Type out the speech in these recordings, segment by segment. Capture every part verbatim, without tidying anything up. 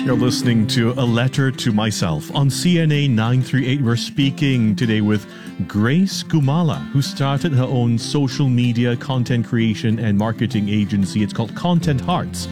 You're listening to A Letter to Myself on C N A nine three eight. We're speaking today with Grace Gumala, who started her own social media content creation and marketing agency. It's called Content Hearts.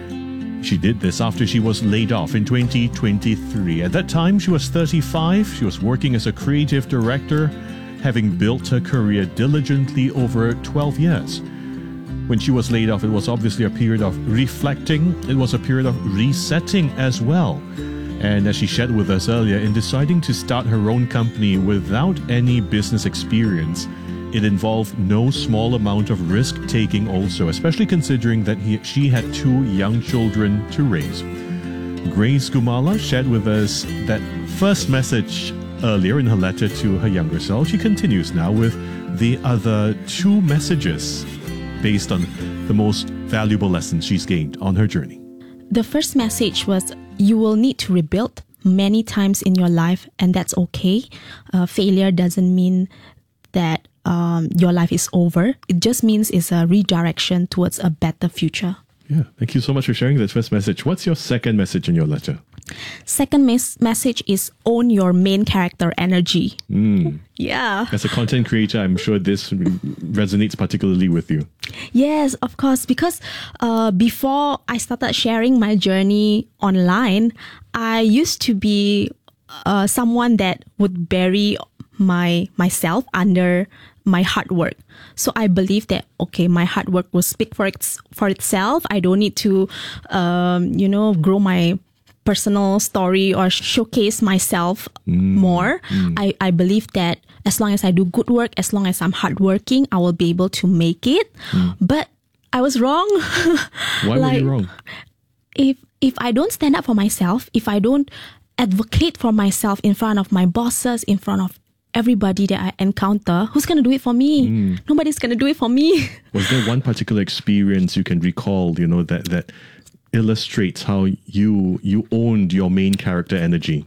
She did this after she was laid off in twenty twenty-three. At that time, she was thirty-five. She was working as a creative director, having built her career diligently over twelve years. When she was laid off, it was obviously a period of reflecting. It was a period of resetting as well. And as she shared with us earlier, in deciding to start her own company without any business experience, it involved no small amount of risk-taking also, especially considering that he, she had two young children to raise. Grace Gumala shared with us that first message earlier in her letter to her younger self. She continues now with the other two messages based on the most valuable lessons she's gained on her journey. The first message was, you will need to rebuild many times in your life, and that's okay. Uh, failure doesn't mean that um, your life is over. It just means it's a redirection towards a better future. Yeah, thank you so much for sharing that first message. What's your second message in your letter? Second mes- message is own your main character energy. Mm. Yeah. As a content creator, I'm sure this resonates particularly with you. Yes, of course. Because uh, before I started sharing my journey online, I used to be uh, someone that would bury my myself under my hard work. So I believe that, okay, my hard work will speak for its, for itself. I don't need to, um, you know, grow my personal story or showcase myself mm. more. Mm. I, I believe that as long as I do good work, as long as I'm hardworking, I will be able to make it. Mm. But I was wrong. Why like, were you wrong? If if I don't stand up for myself, if I don't advocate for myself in front of my bosses, in front of everybody that I encounter, who's going to do it for me? Mm. Nobody's going to do it for me. Was there one particular experience you can recall, you know, that that illustrates how you you owned your main character energy?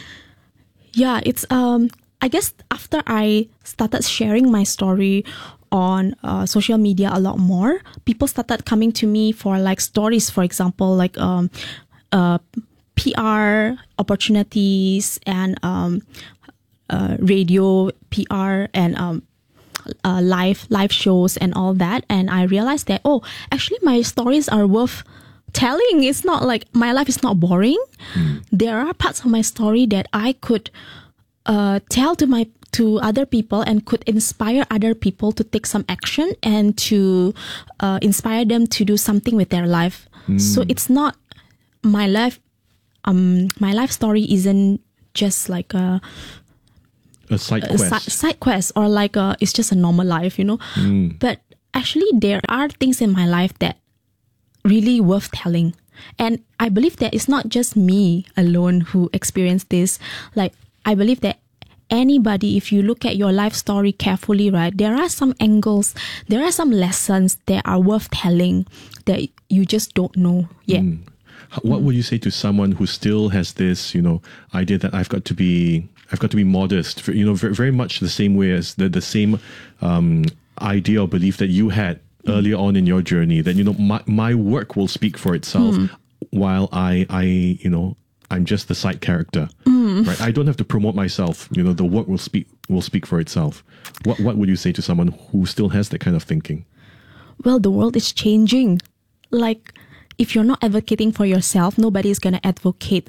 Yeah, it's um I guess after I started sharing my story on uh, social media a lot more, people started coming to me for like stories, for example, like um uh P R opportunities and um uh, radio P R and um uh, live live shows and all that. And I realized that, oh, actually my stories are worth telling. It's not like my life is not boring. Mm. There are parts of my story that I could uh, tell to my to other people and could inspire other people to take some action and to uh, inspire them to do something with their life. Mm. So it's not my life. Um, my life story isn't just like a a side quest, a si- side quest, or like a, it's just a normal life, you know. Mm. But actually, there are things in my life that really worth telling. And I believe that it's not just me alone who experienced this. Like, I believe that anybody, if you look at your life story carefully, right, there are some angles, there are some lessons that are worth telling that you just don't know yet. Mm. What would you say to someone who still has this, you know, idea that I've got to be, I've got to be modest, you know, very, very much the same way as the, the same um, idea or belief that you had earlier on in your journey, that, you know, my, my work will speak for itself mm. while I, I, you know, I'm just the side character, mm. right? I don't have to promote myself. You know, the work will speak, will speak for itself. What, what would you say to someone who still has that kind of thinking? Well, the world is changing. Like, if you're not advocating for yourself, nobody is going to advocate